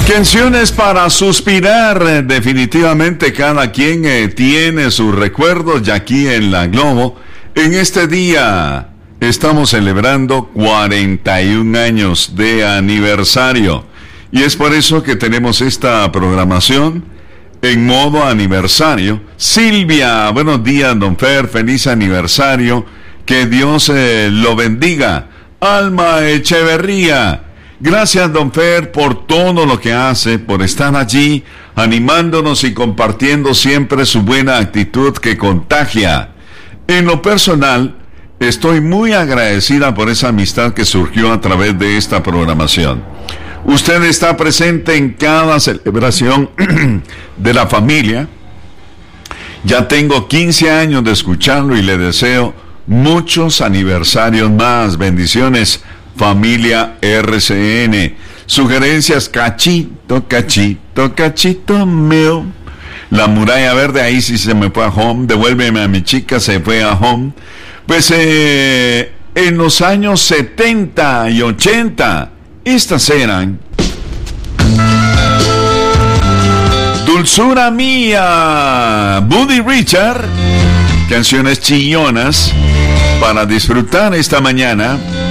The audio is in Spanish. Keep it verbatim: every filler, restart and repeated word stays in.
Canciones para suspirar. Definitivamente cada quien eh, tiene sus recuerdos. Y aquí en La Globo, en este día estamos celebrando cuarenta y un años de aniversario. Y es por eso que tenemos esta programación en modo aniversario. Silvia, buenos días, don Fer, feliz aniversario. Que Dios eh, lo bendiga. Alma Echeverría. Gracias, don Fer, por todo lo que hace, por estar allí, animándonos y compartiendo siempre su buena actitud que contagia. En lo personal, estoy muy agradecida por esa amistad que surgió a través de esta programación. Usted está presente en cada celebración de la familia. Ya tengo quince años de escucharlo y le deseo muchos aniversarios más. Bendiciones, familia R C N. Sugerencias: cachito, cachito, cachito mío. La muralla verde, ahí sí se me fue a home. Devuélveme a mi chica, se fue a home. Pues eh, en los años setenta y ochenta, estas eran Dulzura Mía, Buddy Richard. Canciones chillonas para disfrutar esta mañana.